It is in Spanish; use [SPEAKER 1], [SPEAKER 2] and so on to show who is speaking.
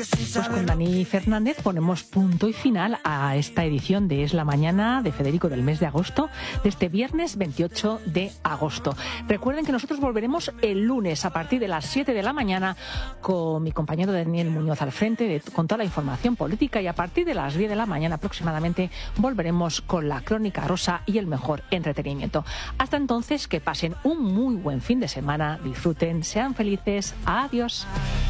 [SPEAKER 1] Pues con Dani Fernández ponemos punto y final a esta edición de Es la Mañana de Federico del mes de agosto, de este viernes 28 de agosto. Recuerden que nosotros volveremos el lunes a partir de las 7 de la mañana con mi compañero Daniel Muñoz al frente con toda la información política, y a partir de las 10 de la mañana aproximadamente volveremos con la Crónica Rosa y el mejor entretenimiento. Hasta entonces, que pasen un muy buen fin de semana, disfruten, sean felices. Adiós.